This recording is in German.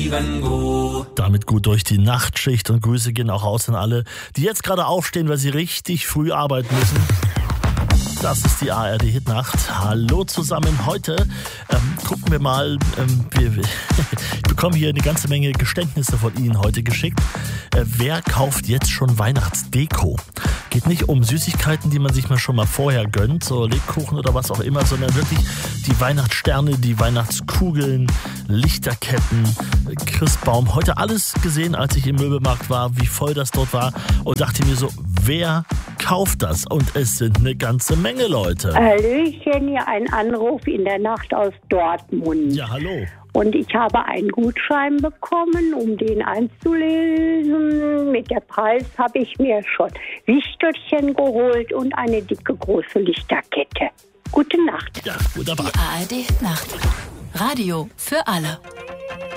Damit gut durch die Nachtschicht und Grüße gehen auch raus an alle, die jetzt gerade aufstehen, weil sie richtig früh arbeiten müssen. Das ist die ARD Hitnacht. Hallo zusammen. Heute gucken wir mal, ich bekomme hier eine ganze Menge Geständnisse von Ihnen heute geschickt. Wer kauft jetzt schon Weihnachtsdeko? Geht nicht um Süßigkeiten, die man sich mal schon mal vorher gönnt, so Lebkuchen oder was auch immer, sondern wirklich die Weihnachtssterne, die Weihnachtskugeln, Lichterketten, Christbaum. Heute alles gesehen, als ich im Möbelmarkt war, wie voll das dort war und dachte mir so, wer kauft das? Und es sind eine ganze Menge Leute. Hallöchen, hier ein Anruf in der Nacht aus Dortmund. Ja, hallo. Und ich habe einen Gutschein bekommen, um den einzulesen. Mit der Preis habe ich mir schon Wichtelchen geholt und eine dicke, große Lichterkette. Gute Nacht. Ja, wunderbar. Die ARD Nacht. Radio für alle.